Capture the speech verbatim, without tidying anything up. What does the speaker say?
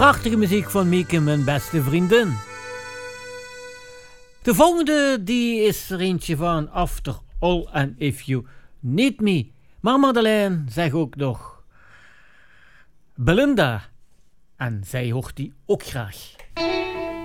Prachtige muziek van Mieke, mijn beste vriendin. De volgende die is er eentje van After All and If You Need Me. Maar Madeleine zegt ook nog Belinda. En zij hoort die ook graag.